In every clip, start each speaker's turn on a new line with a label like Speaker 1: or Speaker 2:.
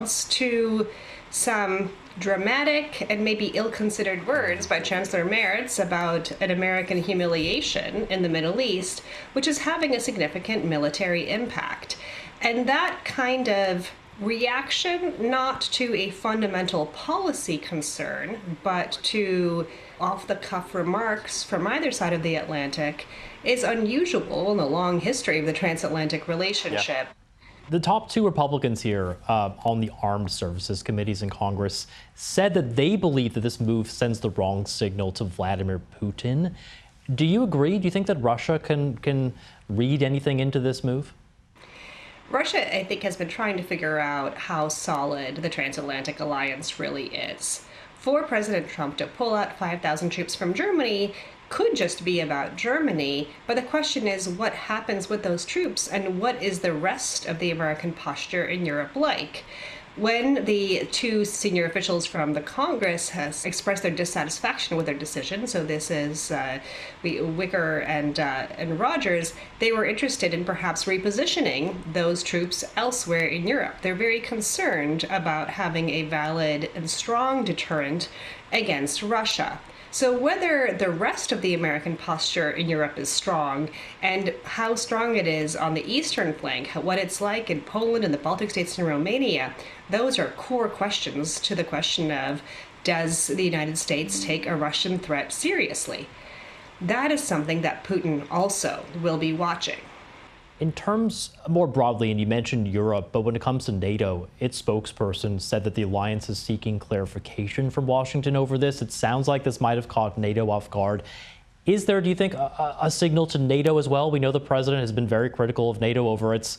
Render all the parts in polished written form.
Speaker 1: to some dramatic and maybe ill-considered words by Chancellor Merz about an American humiliation in the Middle East, which is having a significant military impact. And that kind of reaction, not to a fundamental policy concern, but to off-the-cuff remarks from either side of the Atlantic, is unusual in the long history of the transatlantic relationship.
Speaker 2: Yeah. The top two Republicans here on the Armed Services Committees in Congress said that they believe that this move sends the wrong signal to Vladimir Putin. Do you agree? Do you think that Russia can read anything into this move?
Speaker 1: Russia, I think, has been trying to figure out how solid the transatlantic alliance really is. For President Trump to pull out 5,000 troops from Germany could just be about Germany, but the question is what happens with those troops and what is the rest of the American posture in Europe like? When the two senior officials from the Congress has expressed their dissatisfaction with their decision, so this is Wicker and Rogers, they were interested in perhaps repositioning those troops elsewhere in Europe. They're very concerned about having a valid and strong deterrent against Russia. So whether the rest of the American posture in Europe is strong and how strong it is on the eastern flank, what it's like in Poland and the Baltic states and Romania, those are core questions to the question of, does the United States take a Russian threat seriously? That is something that Putin also will be watching.
Speaker 2: In terms more broadly, and you mentioned Europe, but when it comes to NATO, its spokesperson said that the alliance is seeking clarification from Washington over this. It sounds like this might have caught NATO off guard. Is there, do you think, a signal to NATO as well? We know the president has been very critical of NATO over its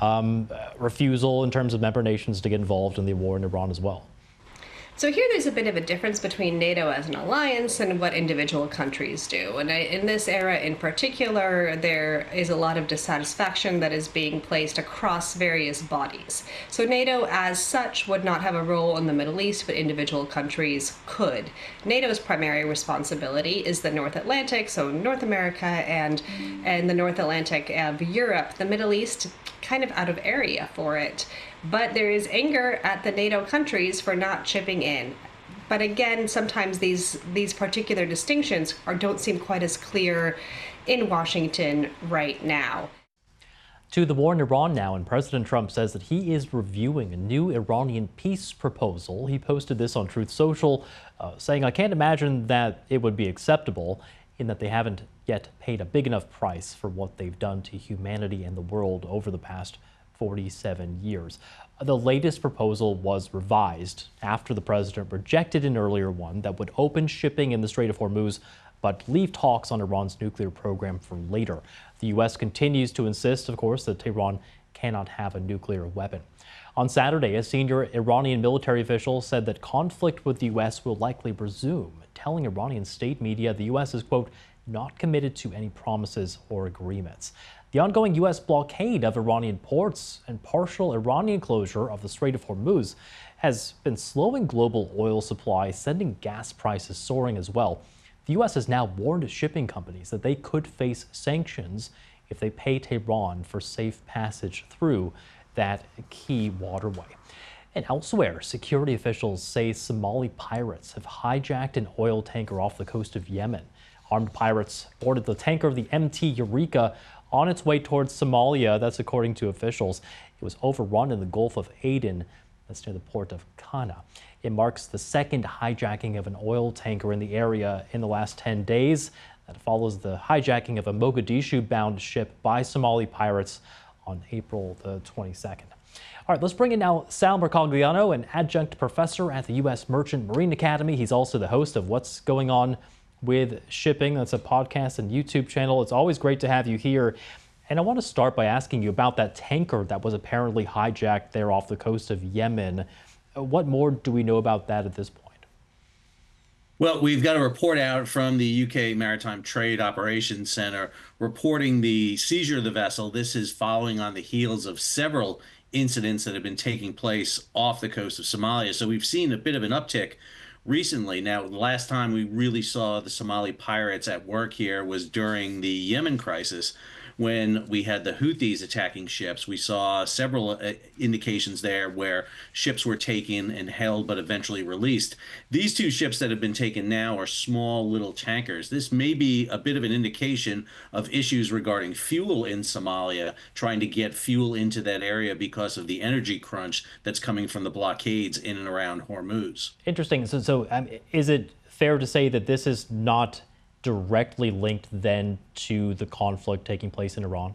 Speaker 2: refusal in terms of member nations to get involved in the war in Iran as well.
Speaker 1: So here there's a bit of a difference between NATO as an alliance and what individual countries do. And in this era in particular, there is a lot of dissatisfaction that is being placed across various bodies. So NATO as such would not have a role in the Middle East, but individual countries could. NATO's primary responsibility is the North Atlantic, so North America and the North Atlantic of Europe. The Middle East, kind of out of area for it. But there is anger at the NATO countries for not chipping in. But again, sometimes these particular distinctions don't seem quite as clear in Washington right now.
Speaker 2: To the war in Iran now, and President Trump says that he is reviewing a new Iranian peace proposal. He posted this on Truth Social, saying, "I can't imagine that it would be acceptable in that they haven't yet paid a big enough price for what they've done to humanity and the world over the past 47 years. The latest proposal was revised after the president rejected an earlier one that would open shipping in the Strait of Hormuz, but leave talks on Iran's nuclear program for later. The U.S. continues to insist, of course, that Tehran cannot have a nuclear weapon. On Saturday, a senior Iranian military official said that conflict with the U.S. will likely resume, telling Iranian state media the U.S. is, quote, not committed to any promises or agreements. The ongoing U.S. blockade of Iranian ports and partial Iranian closure of the Strait of Hormuz has been slowing global oil supply, sending gas prices soaring as well. The U.S. has now warned shipping companies that they could face sanctions if they pay Tehran for safe passage through that key waterway. And elsewhere, security officials say Somali pirates have hijacked an oil tanker off the coast of Yemen. Armed pirates boarded the tanker, the MT Eureka, on its way towards Somalia. That's according to officials. It was overrun in the Gulf of Aden. That's near the port of Kana. It marks the second hijacking of an oil tanker in the area in the last 10 days. That follows the hijacking of a Mogadishu-bound ship by Somali pirates on April the 22nd. All right, let's bring in now Sal Mercogliano, an adjunct professor at the U.S. Merchant Marine Academy. He's also the host of What's Going On with Shipping. That's a podcast and YouTube channel. It's always great to have you here. And I want to start by asking you about that tanker that was apparently hijacked there off the coast of Yemen. What more do we know about that at this point?
Speaker 3: Well, we've got a report out from the UK Maritime Trade Operations Center reporting the seizure of the vessel. This is following on the heels of several incidents that have been taking place off the coast of Somalia. So we've seen a bit of an uptick recently. Now, the last time we really saw the Somali pirates at work here was during the Yemen crisis. when we had the Houthis attacking ships. We saw several indications there where ships were taken and held but eventually released. These two ships that have been taken now are small little tankers. This may be a bit of an indication of issues regarding fuel in Somalia, trying to get fuel into that area because of the energy crunch that's coming from the blockades in and around Hormuz.
Speaker 2: Interesting. So, is it fair to say that this is not directly linked then to the conflict taking place in Iran?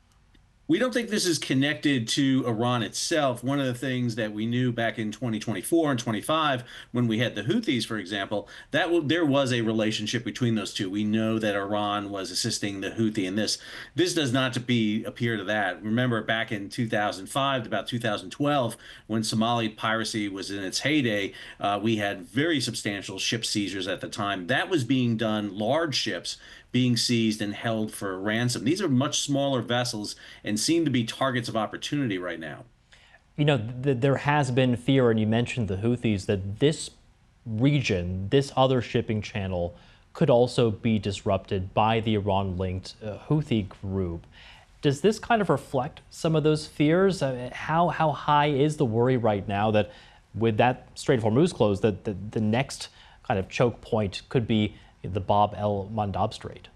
Speaker 3: We don't think this is connected to Iran itself. One of the things that we knew back in 2024 and 25, when we had the Houthis, for example, there was a relationship between those two. We know that Iran was assisting the Houthi in this. This does not appear to that. Remember back in 2005 to about 2012, when Somali piracy was in its heyday, we had very substantial ship seizures at the time. That was being done, large ships being seized and held for ransom. These are much smaller vessels and seem to be targets of opportunity right now.
Speaker 2: You know, there has been fear, and you mentioned the Houthis, that this region, this other shipping channel, could also be disrupted by the Iran-linked Houthi group. Does this kind of reflect some of those fears? How high is the worry right now that with that Strait of Hormuz closed, that the next kind of choke point could be the Bab el-Mandab Strait?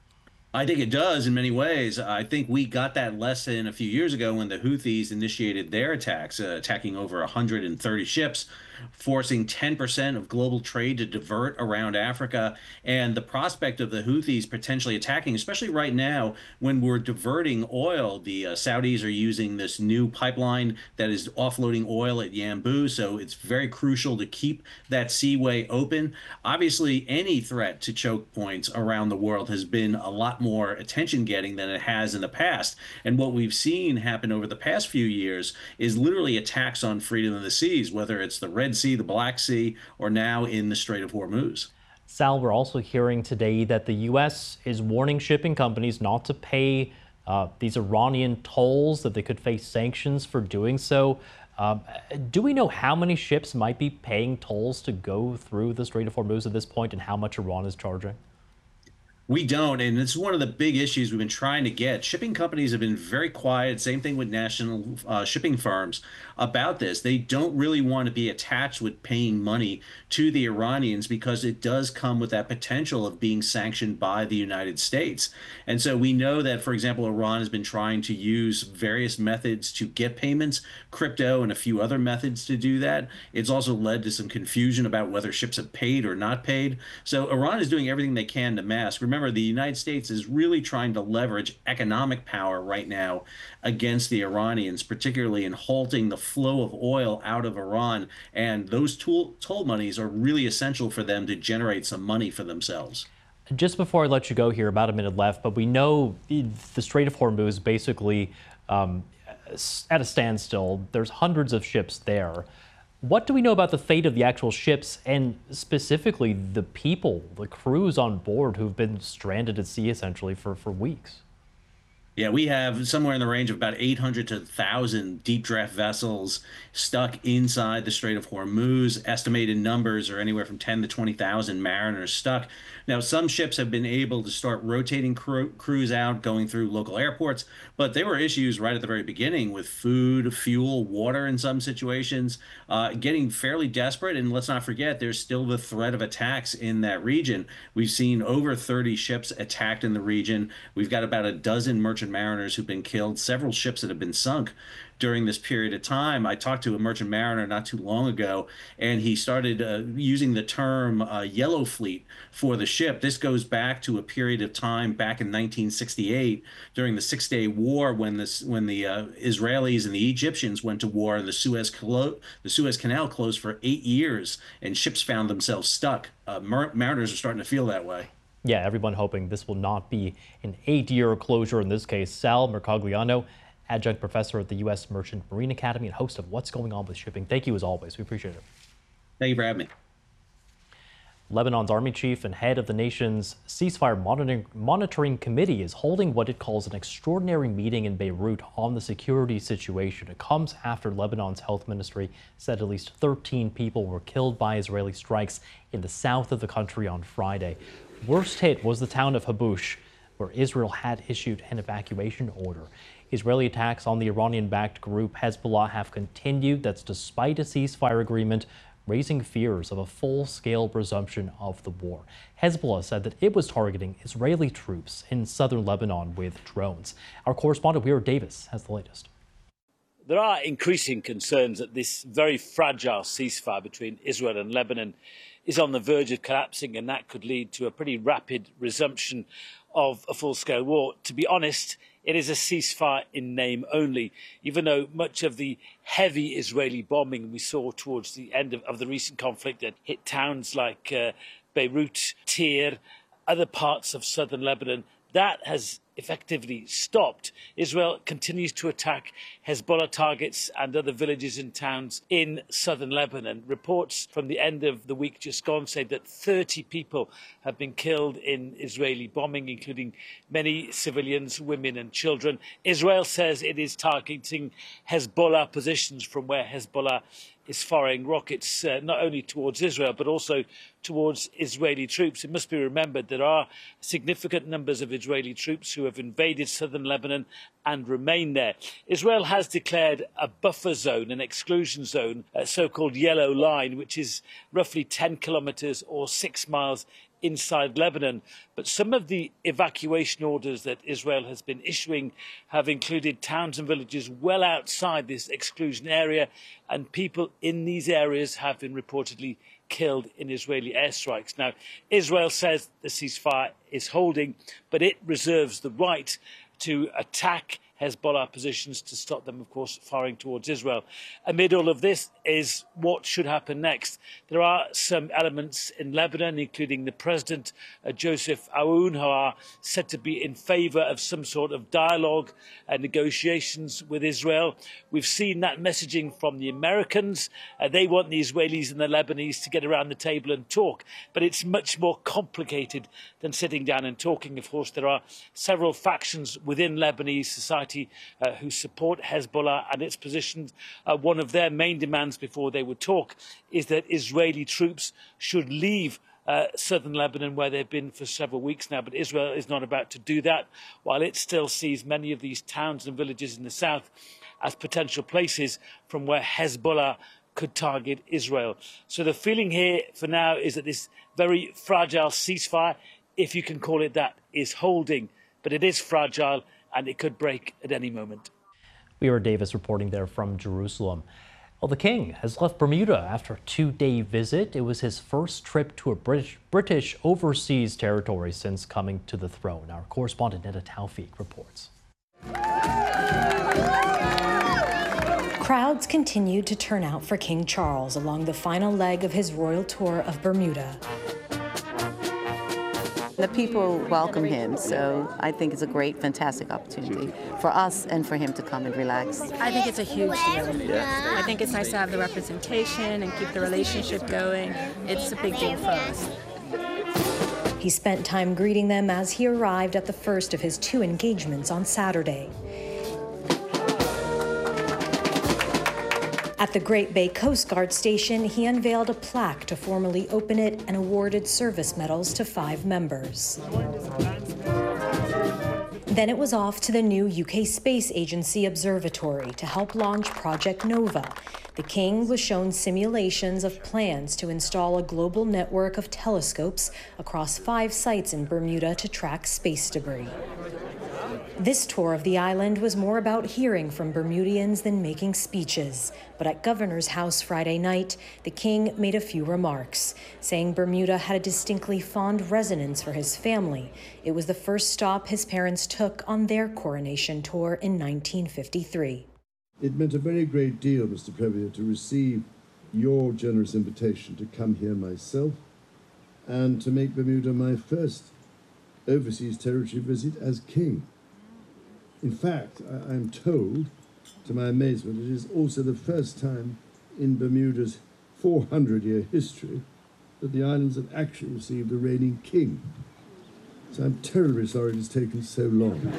Speaker 3: I think it does in many ways. I think we got that lesson a few years ago when the Houthis initiated their attacks, attacking over 130 ships, forcing 10% of global trade to divert around Africa. And the prospect of the Houthis potentially attacking, especially right now when we're diverting oil, the Saudis are using this new pipeline that is offloading oil at Yanbu. So it's very crucial to keep that seaway open. Obviously, any threat to choke points around the world has been a lot more attention getting than it has in the past. And what we've seen happen over the past few years is literally attacks on freedom of the seas, whether it's the Red Sea, the Black Sea, or now in the Strait of Hormuz.
Speaker 2: Sal, we're also hearing today that the U.S. is warning shipping companies not to pay these Iranian tolls, that they could face sanctions for doing so. Do we know how many ships might be paying tolls to go through the Strait of Hormuz at this point, and how much Iran is charging?
Speaker 3: We don't, and it's one of the big issues we've been trying to get. Shipping companies have been very quiet, same thing with national shipping firms about this. They don't really want to be attached with paying money to the Iranians because it does come with that potential of being sanctioned by the United States. And so we know that, for example, Iran has been trying to use various methods to get payments, crypto and a few other methods to do that. It's also led to some confusion about whether ships have paid or not paid. So Iran is doing everything they can to mask. Remember, the United States is really trying to leverage economic power right now against the Iranians, particularly in halting the flow of oil out of Iran. And those toll monies are really essential for them to generate some money for themselves.
Speaker 2: Just before I let you go here, about a minute left, but we know the Strait of Hormuz basically at a standstill. There's hundreds of ships there. What do we know about the fate of the actual ships and specifically the people, the crews on board who've been stranded at sea essentially for weeks?
Speaker 3: Yeah, we have somewhere in the range of about 800 to 1,000 deep draft vessels stuck inside the Strait of Hormuz. Estimated numbers are anywhere from 10 to 20,000 mariners stuck. Now, some ships have been able to start rotating crews out, going through local airports, but there were issues right at the very beginning with food, fuel, water in some situations, getting fairly desperate. And let's not forget, there's still the threat of attacks in that region. We've seen over 30 ships attacked in the region. We've got about a dozen merchant mariners who've been killed, several ships that have been sunk during this period of time. I talked to a merchant mariner not too long ago, and he started using the term yellow fleet for the ship. This goes back to a period of time back in 1968 during the Six-Day War when the Israelis and the Egyptians went to war, and the Suez Canal closed for 8 years, and ships found themselves stuck. Mariners are starting to feel that way.
Speaker 2: Yeah, everyone hoping this will not be an 8-year closure in this case. Sal Mercogliano, adjunct professor at the U.S. Merchant Marine Academy and host of What's Going On with Shipping. Thank you as always. We appreciate it.
Speaker 3: Thank you for having me.
Speaker 2: Lebanon's army chief and head of the nation's ceasefire monitoring committee is holding what it calls an extraordinary meeting in Beirut on the security situation. It comes after Lebanon's health ministry said at least 13 people were killed by Israeli strikes in the south of the country on Friday. Worst hit was the town of Habush, where Israel had issued an evacuation order. Israeli attacks on the Iranian-backed group Hezbollah have continued. That's despite a ceasefire agreement, raising fears of a full-scale resumption of the war. Hezbollah said that it was targeting Israeli troops in southern Lebanon with drones. Our correspondent Weir Davis has the latest.
Speaker 4: There are increasing concerns that this very fragile ceasefire between Israel and Lebanon is on the verge of collapsing, and that could lead to a pretty rapid resumption of a full-scale war. To be honest, it is a ceasefire in name only, even though much of the heavy Israeli bombing we saw towards the end of the recent conflict that hit towns like Beirut, Tyre, other parts of southern Lebanon, that has effectively stopped. Israel continues to attack Hezbollah targets and other villages and towns in southern Lebanon. Reports from the end of the week just gone say that 30 people have been killed in Israeli bombing, including many civilians, women and children. Israel says it is targeting Hezbollah positions from where Hezbollah is firing rockets not only towards Israel but also towards Israeli troops. It must be remembered there are significant numbers of Israeli troops who have invaded southern Lebanon and remain there. Israel has declared a buffer zone, an exclusion zone, a so-called yellow line, which is roughly 10 kilometers or 6 miles inside Lebanon. But some of the evacuation orders that Israel has been issuing have included towns and villages well outside this exclusion area, and people in these areas have been reportedly killed in Israeli airstrikes. Now, Israel says the ceasefire is holding, but it reserves the right to attack Hezbollah positions to stop them, of course, firing towards Israel. Amid all of this is what should happen next. There are some elements in Lebanon, including the president, Joseph Aoun, who are said to be in favour of some sort of dialogue and negotiations with Israel. We've seen that messaging from the Americans. They want the Israelis and the Lebanese to get around the table and talk. But it's much more complicated than sitting down and talking. Of course, there are several factions within Lebanese society who support Hezbollah and its positions. One of their main demands before they would talk is that Israeli troops should leave southern Lebanon, where they've been for several weeks now. But Israel is not about to do that, while it still sees many of these towns and villages in the south as potential places from where Hezbollah could target Israel. So the feeling here for now is that this very fragile ceasefire, if you can call it that, is holding. But it is fragile, and it could break at any moment.
Speaker 2: Weir Davis reporting there from Jerusalem. Well, the king has left Bermuda after a 2-day visit. It was his first trip to a British overseas territory since coming to the throne. Our correspondent Neda Taufik reports.
Speaker 5: Crowds continued to turn out for King Charles along the final leg of his royal tour of Bermuda.
Speaker 6: The people welcome him, so I think it's a great, fantastic opportunity for us and for him to come and relax.
Speaker 7: I think it's a huge deal. Yeah. I think it's nice to have the representation and keep the relationship going. It's a big deal for us.
Speaker 5: He spent time greeting them as he arrived at the first of his 2 engagements on Saturday. At the Great Bay Coast Guard Station, he unveiled a plaque to formally open it and awarded service medals to 5 members. Then it was off to the new UK Space Agency Observatory to help launch Project Nova. The king was shown simulations of plans to install a global network of telescopes across 5 sites in Bermuda to track space debris. This tour of the island was more about hearing from Bermudians than making speeches. But at Governor's House Friday night, the king made a few remarks, saying Bermuda had a distinctly fond resonance for his family. It was the first stop his parents took on their coronation tour in 1953.
Speaker 8: It meant a very great deal, Mr. Premier, to receive your generous invitation to come here myself and to make Bermuda my first overseas territory visit as king. In fact, I'm told, to my amazement, it is also the first time in Bermuda's 400-year history that the islands have actually received a reigning king. So I'm terribly sorry it has taken so long.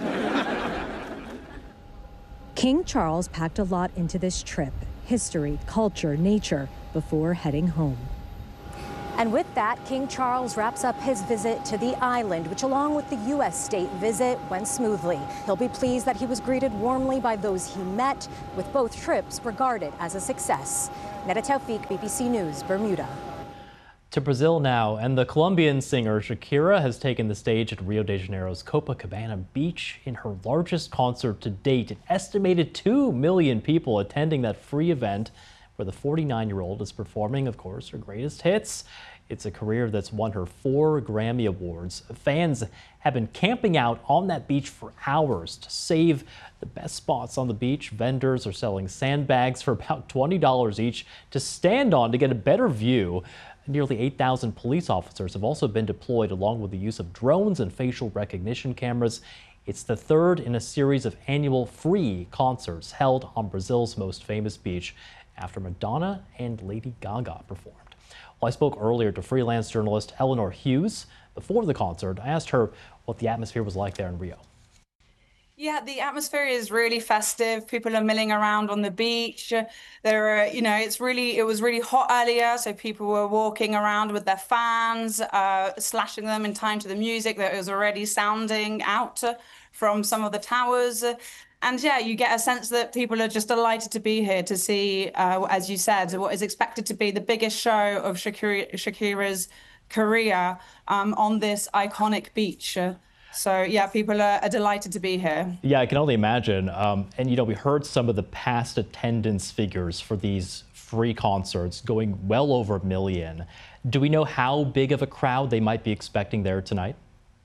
Speaker 5: King Charles packed a lot into this trip: history, culture, nature, before heading home. And with that, King Charles wraps up his visit to the island, which along with the U.S. state visit went smoothly. He'll be pleased that he was greeted warmly by those he met, with both trips regarded as a success. Neda Tawfiq, BBC News, Bermuda.
Speaker 2: To Brazil now, and the Colombian singer Shakira has taken the stage at Rio de Janeiro's Copacabana Beach in her largest concert to date. An estimated 2 million people attending that free event where the 49-year-old is performing, of course, her greatest hits. It's a career that's won her 4 Grammy Awards. Fans have been camping out on that beach for hours to save the best spots on the beach. Vendors are selling sandbags for about $20 each to stand on to get a better view. Nearly 8,000 police officers have also been deployed, along with the use of drones and facial recognition cameras. It's the third in a series of annual free concerts held on Brazil's most famous beach, after Madonna and Lady Gaga performed. Well, I spoke earlier to freelance journalist Eleanor Hughes. Before the concert, I asked her what the atmosphere was like there in Rio.
Speaker 9: Yeah, the atmosphere is really festive. People are milling around on the beach. There are, it was really hot earlier, so people were walking around with their fans, slashing them in time to the music that was already sounding out from some of the towers. And yeah, you get a sense that people are just delighted to be here to see, as you said, what is expected to be the biggest show of Shakira's career on this iconic beach. So yeah, people are delighted to be here.
Speaker 2: Yeah, I can only imagine. And we heard some of the past attendance figures for these free concerts going well over 1 million. Do we know how big of a crowd they might be expecting there tonight?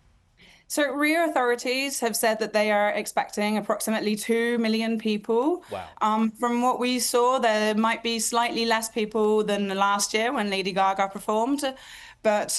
Speaker 9: So Rio authorities have said that they are expecting approximately 2 million people.
Speaker 2: Wow.
Speaker 9: From what we saw, there might be slightly less people than last year when Lady Gaga performed. But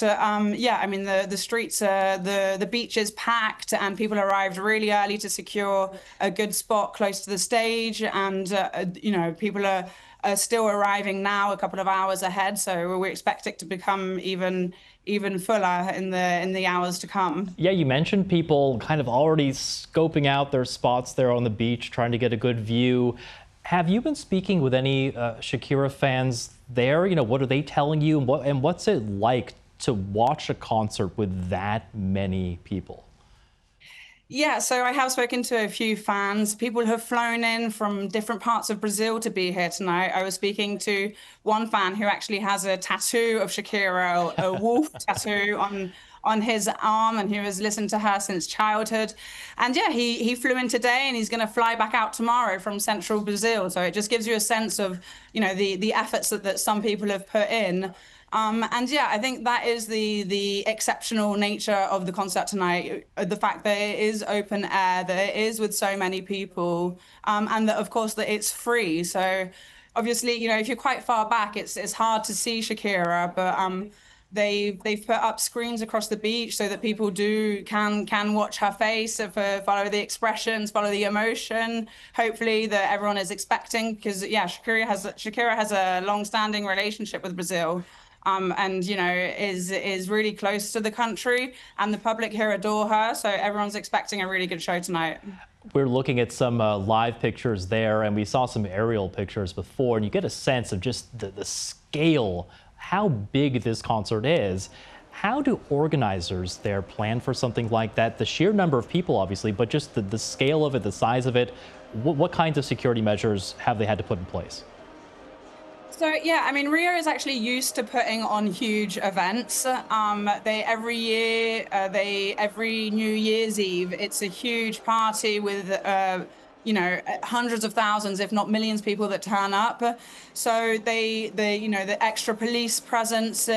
Speaker 9: the streets, the beach is packed, and people arrived really early to secure a good spot close to the stage. And, people are still arriving now, a couple of hours ahead. So we expect it to become even fuller in the hours to come.
Speaker 2: Yeah, you mentioned people kind of already scoping out their spots there on the beach, trying to get a good view. Have you been speaking with any Shakira fans there? What are they telling you, and what's it like to watch a concert with that many people?
Speaker 9: Yeah, so I have spoken to a few fans. People have flown in from different parts of Brazil to be here tonight. I was speaking to one fan who actually has a tattoo of Shakira, a wolf tattoo on his arm, and who has listened to her since childhood. And yeah, he flew in today, and he's going to fly back out tomorrow from central Brazil. So it just gives you a sense of, the efforts that some people have put in. And yeah, I think that is the exceptional nature of the concert tonight. The fact that it is open air, that it is with so many people, and that, of course, that it's free. So obviously, if you're quite far back, it's hard to see Shakira, but they've put up screens across the beach so that people can watch her face, follow the expressions, follow the emotion, hopefully, that everyone is expecting, because yeah, Shakira has a long-standing relationship with Brazil. And is really close to the country, and the public here adore her, so everyone's expecting a really good show tonight.
Speaker 2: We're looking at some live pictures there, and we saw some aerial pictures before, and you get a sense of just the scale, how big this concert is. How do organizers there plan for something like that? The sheer number of people, obviously, but just the scale of it, the size of it. What kinds of security measures have they had to put in place?
Speaker 9: So yeah, Rio is actually used to putting on huge events. Every New Year's Eve, it's a huge party with hundreds of thousands, if not millions, of people that turn up. So the extra police presence,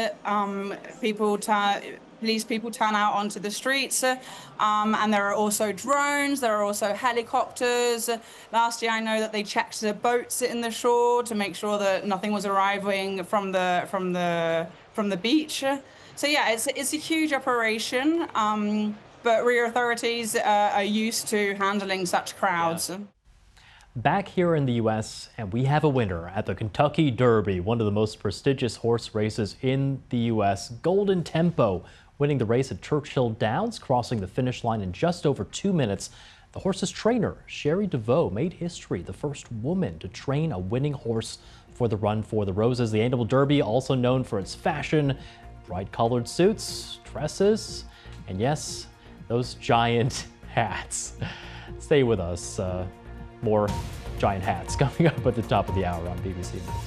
Speaker 9: police people turn out onto the streets, and there are also drones, there are also helicopters. Last year, I know that they checked the boats in the shore to make sure that nothing was arriving from the beach. So yeah, it's a huge operation, but Rio authorities are used to handling such crowds. Yeah.
Speaker 2: Back here in the U.S., and we have a winner at the Kentucky Derby, one of the most prestigious horse races in the U.S. Golden Tempo winning the race at Churchill Downs, crossing the finish line in just over 2 minutes. The horse's trainer, Sherry DeVoe, made history, the first woman to train a winning horse for the Run for the Roses. The annual Derby, also known for its fashion, bright-colored suits, dresses, and yes, those giant hats. Stay with us. More giant hats coming up at the top of the hour on BBC News.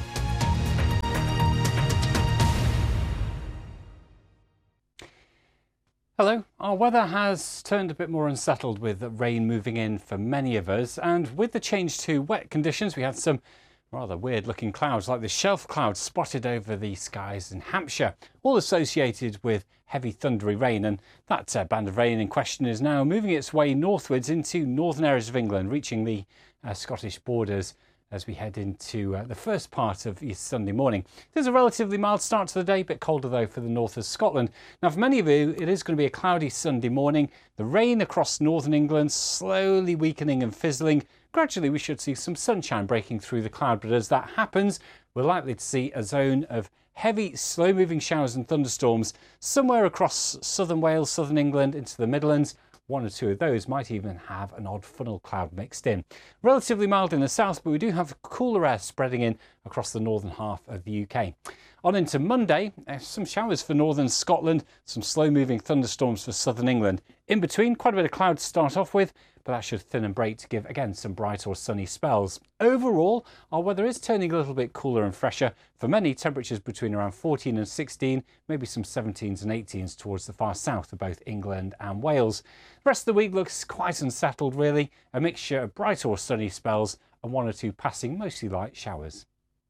Speaker 10: Hello. Our weather has turned a bit more unsettled with rain moving in for many of us, and with the change to wet conditions we had some rather weird looking clouds like the shelf cloud spotted over the skies in Hampshire, all associated with heavy thundery rain, and that band of rain in question is now moving its way northwards into northern areas of England, reaching the Scottish borders as we head into the first part of Easter Sunday morning. There's a relatively mild start to the day, a bit colder though for the north of Scotland. Now for many of you it is going to be a cloudy Sunday morning. The rain across northern England slowly weakening and fizzling. Gradually we should see some sunshine breaking through the cloud, but as that happens we're likely to see a zone of heavy slow moving showers and thunderstorms somewhere across southern Wales, southern England into the Midlands. One or two of those might even have an odd funnel cloud mixed in. Relatively mild in the south, but we do have cooler air spreading in across the northern half of the UK. On into Monday, some showers for northern Scotland, some slow-moving thunderstorms for southern England. In between, quite a bit of cloud to start off with, but that should thin and break to give, again, some bright or sunny spells. Overall, our weather is turning a little bit cooler and fresher. For many, temperatures between around 14 and 16, maybe some 17s and 18s towards the far south of both England and Wales. The rest of the week looks quite unsettled, really. A mixture of bright or sunny spells and one or two passing, mostly light showers.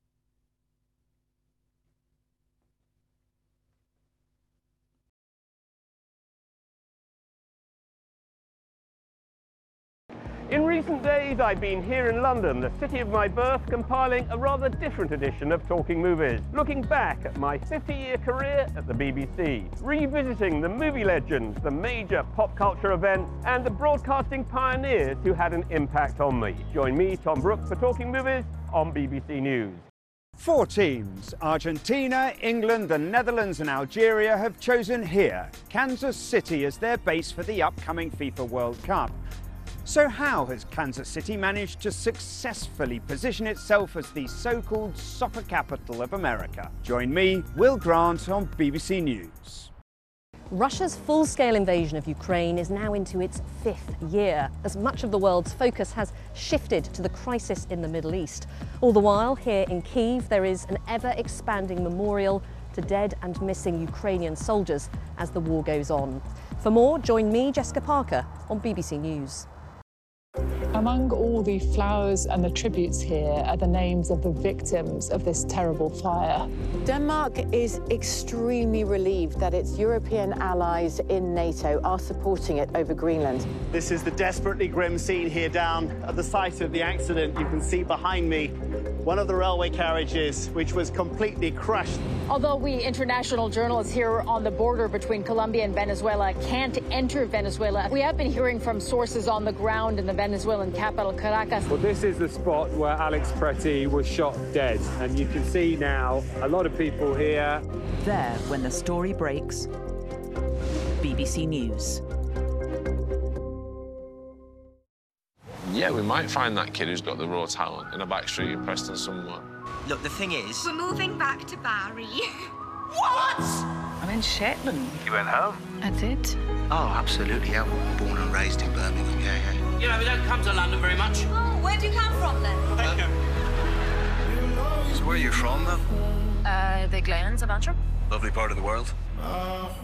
Speaker 11: In recent days, I've been here in London, the city of my birth, compiling a rather different edition of Talking Movies, looking back at my 50-year career at the BBC, revisiting the movie legends, the major pop culture events, and the broadcasting pioneers who had an impact on me. Join me, Tom Brooks, for Talking Movies on BBC News.
Speaker 12: 4 teams, Argentina, England, the Netherlands and Algeria, have chosen here, Kansas City, as their base for the upcoming FIFA World Cup. So how has Kansas City managed to successfully position itself as the so-called soccer capital of America? Join me, Will Grant, on BBC News.
Speaker 13: Russia's full-scale invasion of Ukraine is now into its 5th year, as much of the world's focus has shifted to the crisis in the Middle East. All the while, here in Kyiv, there is an ever-expanding memorial to dead and missing Ukrainian soldiers as the war goes on. For more, join me, Jessica Parker, on BBC News.
Speaker 14: Among all the flowers and the tributes here are the names of the victims of this terrible fire.
Speaker 15: Denmark is extremely relieved that its European allies in NATO are supporting it over Greenland.
Speaker 16: This is the desperately grim scene here down at the site of the accident. You can see behind me one of the railway carriages which was completely crushed.
Speaker 17: Although we international journalists here on the border between Colombia and Venezuela can't enter Venezuela, we have been hearing from sources on the ground in the Venezuelan capital, Caracas.
Speaker 11: Well, this is the spot where Alex Preti was shot dead, and you can see now a lot of people here.
Speaker 18: There, when the story breaks, BBC News.
Speaker 19: Yeah, we might find that kid who's got the raw talent in a back street in Preston somewhere.
Speaker 20: Look, the thing is...
Speaker 21: We're moving back to Barry.
Speaker 20: What?
Speaker 21: I'm in Shetland.
Speaker 20: You went home?
Speaker 21: I did.
Speaker 20: Oh, absolutely, yeah. Born and raised in Birmingham, yeah.
Speaker 21: You know, we don't come to London very much. Oh, where do you come from, then?
Speaker 20: So where are you from, then?
Speaker 21: The Glens of Antrim.
Speaker 20: Lovely part of the world.